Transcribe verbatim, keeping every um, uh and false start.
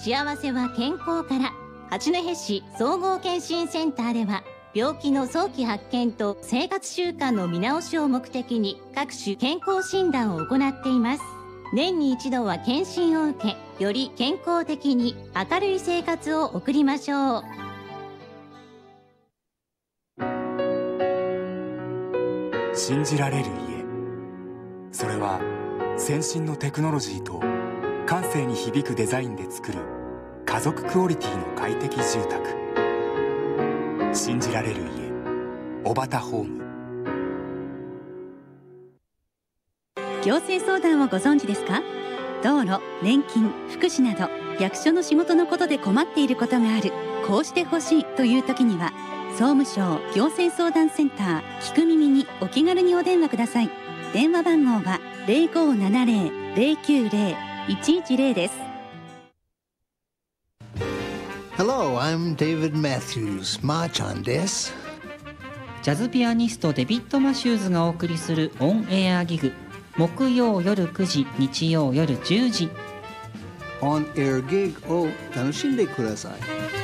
幸せは健康から。八戸市総合健診センターでは、病気の早期発見と生活習慣の見直しを目的に各種健康診断を行っています。年に一度は検診を受け、より健康的に明るい生活を送りましょう。 信じられる家、それは先進のテクノロジーと感性に響くデザインで作る家族クオリティの快適住宅。信じられる家、小畑ホーム。 行政相談をご存知ですか？道路、年金、福祉など役所の仕事のことで困っていることがある、こうしてほしいという時には、総務省行政相談センター聞く耳にお気軽にお電話ください。電話番号は ゼロごーななゼロ ゼロきゅうゼロ いちいちゼロ です。 Hello, I'm David Matthews. まーちゃんです。 ジャズピアニストデビッド・マシューズがお送りするオンエアギグ、木曜夜くじ、日曜夜じゅうじ。 オンエアギグを楽しんでください。